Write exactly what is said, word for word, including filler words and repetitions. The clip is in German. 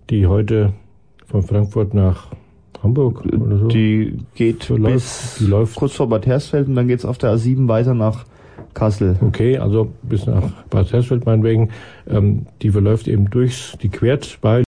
die heute von Frankfurt nach Hamburg oder so? Die geht so bis läuft, die läuft kurz vor Bad Hersfeld und dann geht's auf der A sieben weiter nach Kassel. Okay, also bis nach Bad Hersfeld meinetwegen. Ähm, die verläuft eben durchs, die quert bei